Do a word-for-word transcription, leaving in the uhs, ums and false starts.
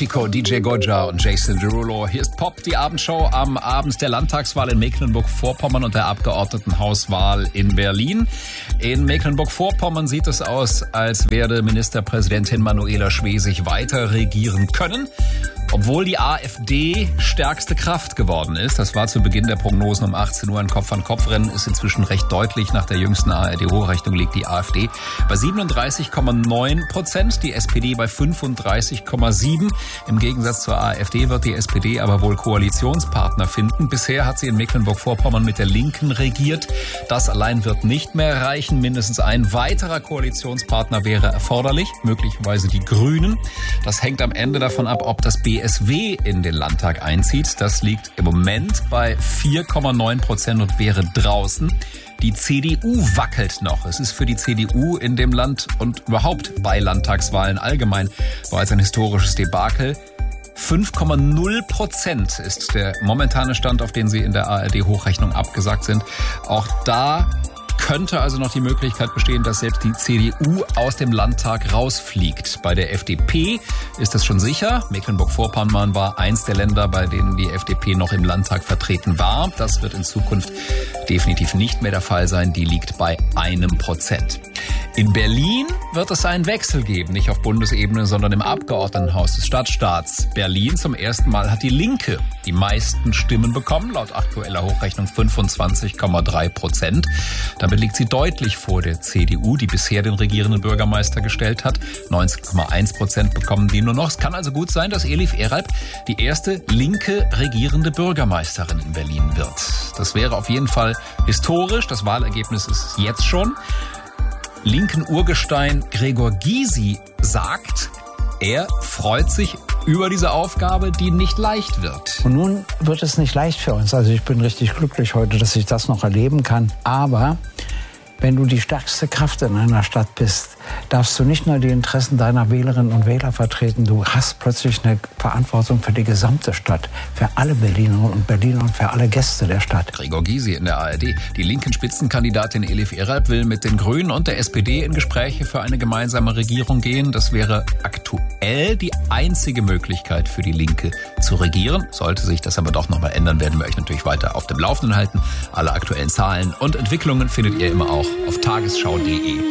Chico, D J Goja und Jason Derulo. Hier ist Pop, die Abendshow am Abend der Landtagswahl in Mecklenburg-Vorpommern und der Abgeordnetenhauswahl in Berlin. In Mecklenburg-Vorpommern sieht es aus, als werde Ministerpräsidentin Manuela Schwesig weiter regieren können. Obwohl die AfD stärkste Kraft geworden ist, das war zu Beginn der Prognosen um achtzehn Uhr ein Kopf-an-Kopf-Rennen, ist inzwischen recht deutlich. Nach der jüngsten A R D-Hochrechnung liegt die AfD bei siebenunddreißig Komma neun Prozent, die S P D bei fünfunddreißig Komma sieben. Im Gegensatz zur AfD wird die S P D aber wohl Koalitionspartner finden. Bisher hat sie in Mecklenburg-Vorpommern mit der Linken regiert. Das allein wird nicht mehr reichen. Mindestens ein weiterer Koalitionspartner wäre erforderlich, möglicherweise die Grünen. Das hängt am Ende davon ab, ob das B S W in den Landtag einzieht. Das liegt im Moment bei vier Komma neun Prozent und wäre draußen. Die C D U wackelt noch. Es ist für die C D U in dem Land und überhaupt bei Landtagswahlen allgemein bereits ein historisches Debakel. fünf Komma null Prozent ist der momentane Stand, auf den sie in der A R D-Hochrechnung abgesagt sind. Auch da könnte also noch die Möglichkeit bestehen, dass selbst die C D U aus dem Landtag rausfliegt. Bei der F D P ist das schon sicher. Mecklenburg-Vorpommern war eins der Länder, bei denen die F D P noch im Landtag vertreten war. Das wird in Zukunft definitiv nicht mehr der Fall sein. Die liegt bei einem Prozent. In Berlin wird es einen Wechsel geben, nicht auf Bundesebene, sondern im Abgeordnetenhaus des Stadtstaats Berlin. Zum ersten Mal hat die Linke die meisten Stimmen bekommen, laut aktueller Hochrechnung fünfundzwanzig Komma drei Prozent. Damit liegt sie deutlich vor der C D U, die bisher den regierenden Bürgermeister gestellt hat. neunzehn Komma eins Prozent bekommen die nur noch. Es kann also gut sein, dass Elif Eralp die erste linke regierende Bürgermeisterin in Berlin wird. Das wäre auf jeden Fall historisch. Das Wahlergebnis ist es jetzt schon. Linken Urgestein Gregor Gysi sagt, er freut sich über diese Aufgabe, die nicht leicht wird. Und nun wird es nicht leicht für uns. Also ich bin richtig glücklich heute, dass ich das noch erleben kann. Aber wenn du die stärkste Kraft in einer Stadt bist, darfst du nicht nur die Interessen deiner Wählerinnen und Wähler vertreten, du hast plötzlich eine Verantwortung für die gesamte Stadt, für alle Berlinerinnen und Berliner und für alle Gäste der Stadt. Gregor Gysi in der A R D. Die linken Spitzenkandidatin Elif Eralp will mit den Grünen und der S P D in Gespräche für eine gemeinsame Regierung gehen. Das wäre aktuell die einzige Möglichkeit für die Linke zu regieren. Sollte sich das aber doch nochmal ändern, werden wir euch natürlich weiter auf dem Laufenden halten. Alle aktuellen Zahlen und Entwicklungen findet ihr immer auch auf tagesschau punkt de.